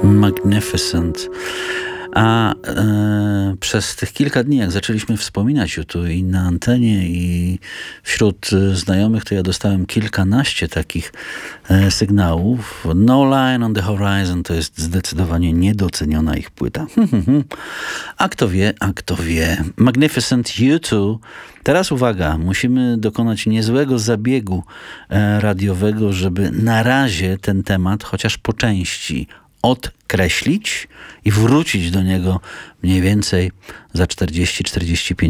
Magnificent. A przez tych kilka dni, jak zaczęliśmy wspominać tu i na antenie, i wśród znajomych, to ja dostałem kilkanaście takich sygnałów. No Line on the Horizon to jest zdecydowanie niedoceniona ich płyta. A kto wie, a kto wie. Magnificent U2. Teraz uwaga, musimy dokonać niezłego zabiegu radiowego, żeby na razie ten temat, chociaż po części, odkreślić i wrócić do niego mniej więcej za 40-45